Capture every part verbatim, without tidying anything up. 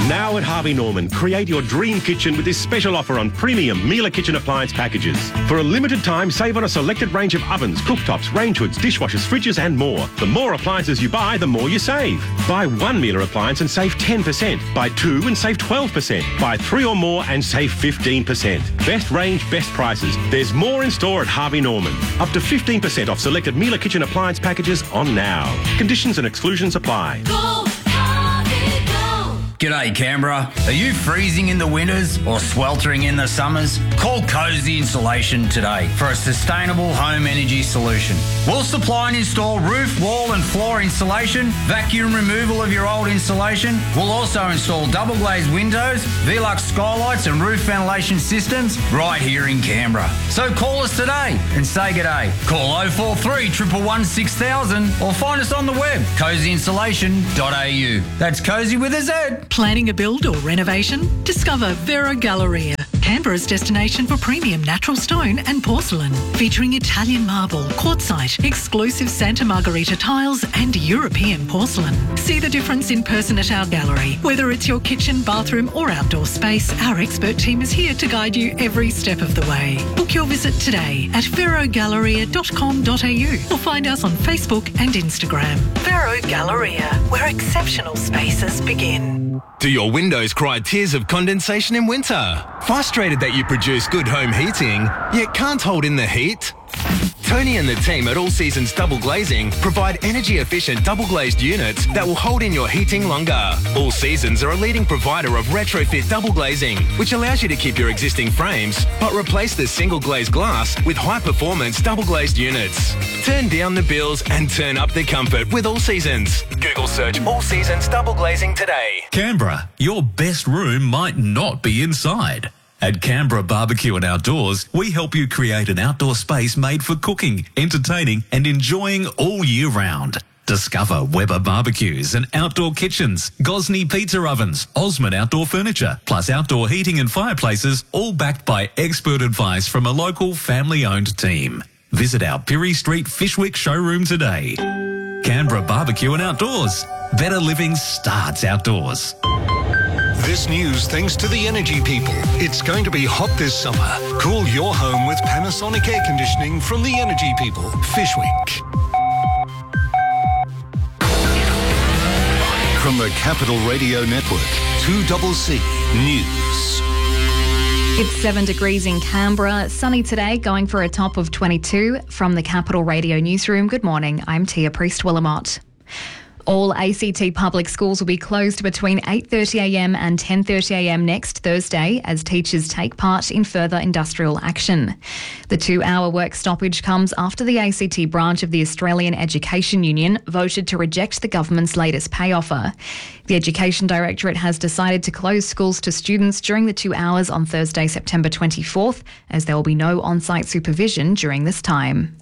Now at Harvey Norman, create your dream kitchen with this special offer on premium Miele kitchen appliance packages. For a limited time, save on a selected range of ovens, cooktops, range hoods, dishwashers, fridges and more. The more appliances you buy, the more you save. Buy one Miele appliance and save ten percent. Buy two and save twelve percent. Buy three or more and save fifteen percent. Best range, best prices. There's more in store at Harvey Norman. Up to fifteen percent off selected Miele kitchen appliance packages on now. Conditions and exclusions apply. Go, Harvey, go. G'day Canberra. Are you freezing in the winters or sweltering in the summers? Call Cozy Insulation today for a sustainable home energy solution. We'll supply and install roof, wall and floor insulation, vacuum removal of your old insulation. We'll also install double glazed windows, Velux skylights and roof ventilation systems right here in Canberra. So call us today and say g'day. Call oh four three, one one one, six thousand or find us on the web, cozy insulation dot a u. That's Cozy with a Z. Planning a build or renovation? Discover Vero Galleria, Canberra's destination for premium natural stone and porcelain, featuring Italian marble, quartzite, exclusive Santa Margherita tiles and European porcelain. See the difference in person at our gallery. Whether it's your kitchen, bathroom or outdoor space, our expert team is here to guide you every step of the way. Book your visit today at vero galleria dot com dot a u or find us on Facebook and Instagram. Vero Galleria, where exceptional spaces begin. Do your windows cry tears of condensation in winter? Frustrated that you produce good home heating, yet can't hold in the heat? Tony and the team at All Seasons Double Glazing provide energy-efficient double-glazed units that will hold in your heating longer. All Seasons are a leading provider of retrofit double glazing, which allows you to keep your existing frames, but replace the single-glazed glass with high-performance double-glazed units. Turn down the bills and turn up the comfort with All Seasons. Google search All Seasons Double Glazing today. Canberra, your best room might not be inside. At Canberra Barbecue and Outdoors, we help you create an outdoor space made for cooking, entertaining and enjoying all year round. Discover Weber barbecues and outdoor kitchens, Gosney pizza ovens, Osmond outdoor furniture, plus outdoor heating and fireplaces, all backed by expert advice from a local family-owned team. Visit our Pirie Street Fishwick showroom today. Canberra Barbecue and Outdoors. Better living starts outdoors. This news thanks to the energy people. It's going to be hot this summer. Cool your home with Panasonic air conditioning from the energy people. Fishwick. From the Capital Radio Network, two C C News. It's seven degrees in Canberra. Sunny today, going for a top of twenty-two. From the Capital Radio Newsroom, good morning. I'm Tia Priest-Willamott. All A C T public schools will be closed between eight thirty a m and ten thirty a m next Thursday as teachers take part in further industrial action. The two-hour work stoppage comes after the A C T branch of the Australian Education Union voted to reject the government's latest pay offer. The Education Directorate has decided to close schools to students during the two hours on Thursday, September twenty-fourth, as there will be no on-site supervision during this time.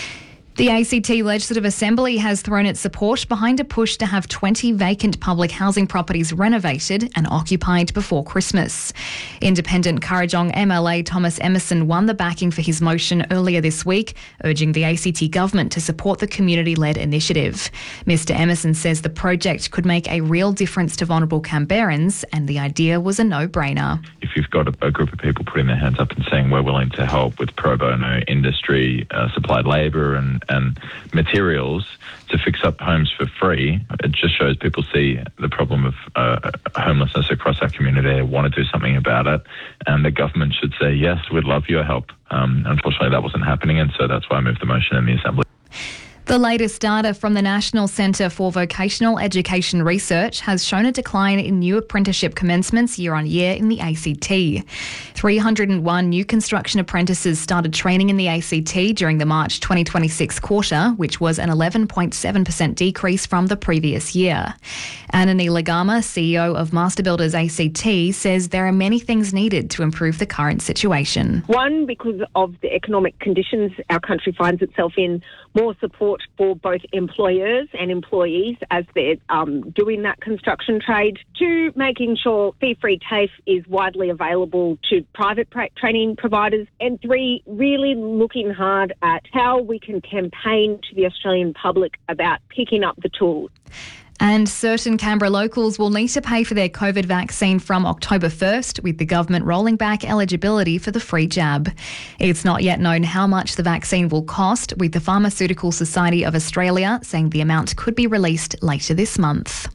The A C T Legislative Assembly has thrown its support behind a push to have twenty vacant public housing properties renovated and occupied before Christmas. Independent Kurrajong M L A Thomas Emerson won the backing for his motion earlier this week, urging the A C T government to support the community-led initiative. Mister Emerson says the project could make a real difference to vulnerable Canberrans and the idea was a no-brainer. If you've got a, a group of people putting their hands up and saying we're willing to help with pro bono industry, uh, supplied labour and and materials to fix up homes for free, it just shows people see the problem of uh, homelessness across our community, want to do something about it, and the government should say, yes, we'd love your help. Um, unfortunately, that wasn't happening, and so that's why I moved the motion in the Assembly. The latest data from the National Centre for Vocational Education Research has shown a decline in new apprenticeship commencements year on year in the A C T. three hundred one new construction apprentices started training in the A C T during the March twenty twenty-six quarter, which was an eleven point seven percent decrease from the previous year. Anani Lagama, C E O of Master Builders A C T, says there are many things needed to improve the current situation. One, because of the economic conditions our country finds itself in, more support for both employers and employees as they're um, doing that construction trade. Two, making sure fee-free TAFE is widely available to private pra- training providers. And three, really looking hard at how we can campaign to the Australian public about picking up the tools. And certain Canberra locals will need to pay for their COVID vaccine from October first, with the government rolling back eligibility for the free jab. It's not yet known how much the vaccine will cost, with the Pharmaceutical Society of Australia saying the amount could be released later this month.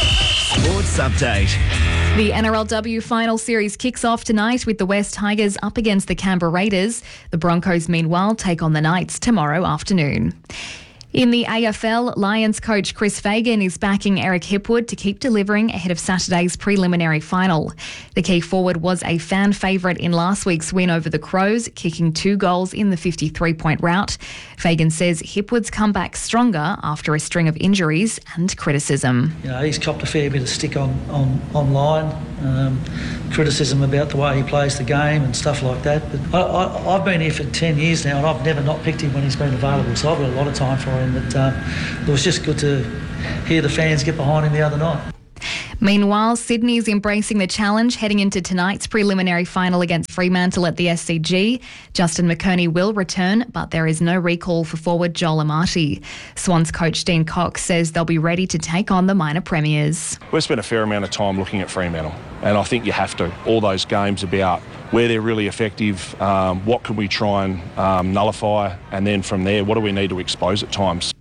Sports update. The N R L W final series kicks off tonight with the West Tigers up against the Canberra Raiders. The Broncos, meanwhile, take on the Knights tomorrow afternoon. In the A F L, Lions coach Chris Fagan is backing Eric Hipwood to keep delivering ahead of Saturday's preliminary final. The key forward was a fan favourite in last week's win over the Crows, kicking two goals in the fifty-three point rout. Fagan says Hipwood's come back stronger after a string of injuries and criticism. You know, he's copped a fair bit of stick on, on online, um, criticism about the way he plays the game and stuff like that. But I, I, I've been here for ten years now and I've never not picked him when he's been available, so I've got a lot of time for him. But uh, it was just good to hear the fans get behind him the other night. Meanwhile, Sydney is embracing the challenge heading into tonight's preliminary final against Fremantle at the S C G. Justin McKerney will return, but there is no recall for forward Joel Amati. Swans coach Dean Cox says they'll be ready to take on the minor premiers. We've spent a fair amount of time looking at Fremantle, and I think you have to. All those games about where they're really effective, um, what can we try and um, nullify, and then from there, what do we need to expose at times.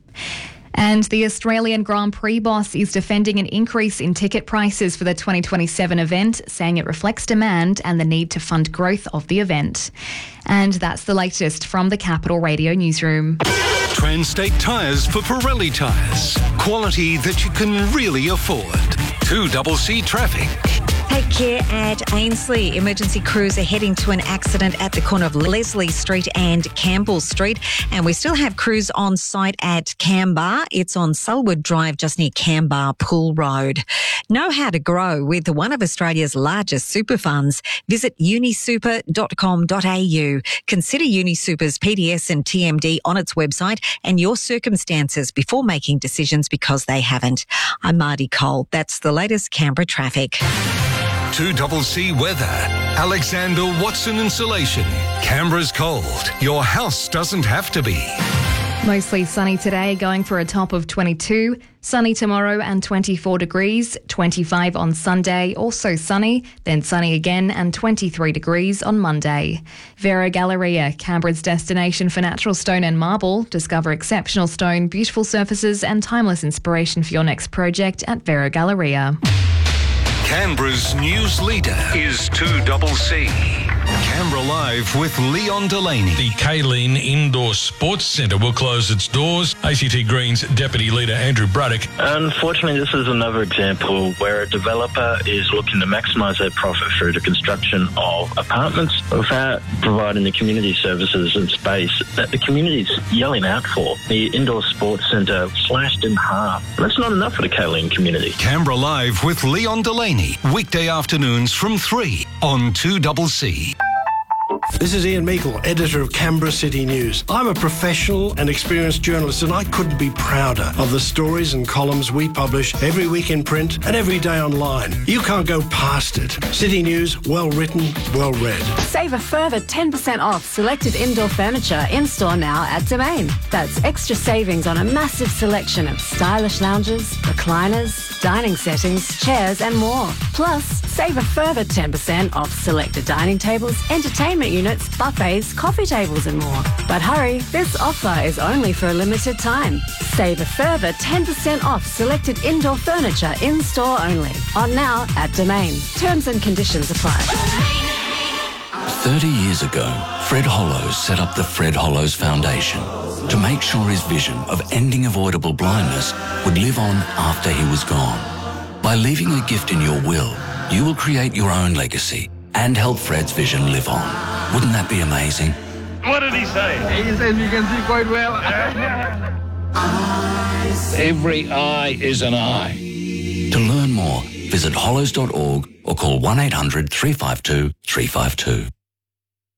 And the Australian Grand Prix boss is defending an increase in ticket prices for the twenty twenty-seven event, saying it reflects demand and the need to fund growth of the event. And that's the latest from the Capital Radio newsroom. Transtate Tyres for Pirelli tyres. Quality that you can really afford. two C C traffic. Take care at Ainslie. Emergency crews are heading to an accident at the corner of Leslie Street and Campbell Street. And we still have crews on site at Canberra. It's on Sulwood Drive, just near Canberra Pool Road. Know how to grow with one of Australia's largest super funds. Visit unisuper dot com dot a u. Consider Unisuper's P D S and T M D on its website and your circumstances before making decisions, because they haven't. I'm Marty Cole. That's the latest Canberra traffic. two C C weather. Alexander Watson Insulation. Canberra's cold. Your house doesn't have to be. Mostly sunny today, going for a top of twenty-two. Sunny tomorrow and twenty-four degrees. twenty-five on Sunday, also sunny. Then sunny again and twenty-three degrees on Monday. Vera Galleria, Canberra's destination for natural stone and marble. Discover exceptional stone, beautiful surfaces and timeless inspiration for your next project at Vera Galleria. Canberra's news leader is two C C. Canberra Live with Leon Delaney. The Kaylin Indoor Sports Centre will close its doors. A C T Greens Deputy Leader Andrew Bruddock. Unfortunately, this is another example where a developer is looking to maximise their profit through the construction of apartments without providing the community services and space that the community's yelling out for. The Indoor Sports Centre slashed in half. That's not enough for the Kaylin community. Canberra Live with Leon Delaney. Weekday afternoons from three on two C C. This is Ian Meikle, editor of Canberra City News. I'm a professional and experienced journalist, and I couldn't be prouder of the stories and columns we publish every week in print and every day online. You can't go past it. City News, well written, well read. Save a further ten percent off selected indoor furniture in-store now at Domain. That's extra savings on a massive selection of stylish lounges, recliners, dining settings, chairs and more. Plus, save a further ten percent off selected dining tables, entertainment units, buffets, coffee tables and more. But hurry, this offer is only for a limited time. Save a further ten percent off selected indoor furniture in-store only. On now at Domain. Terms and conditions apply. thirty years ago, Fred Hollows set up the Fred Hollows Foundation to make sure his vision of ending avoidable blindness would live on after he was gone. By leaving a gift in your will, you will create your own legacy and help Fred's vision live on. Wouldn't that be amazing? What did he say? He says you can see quite well. Every eye is an eye. To learn more, visit hollows dot org or call one eight hundred three five two three five two.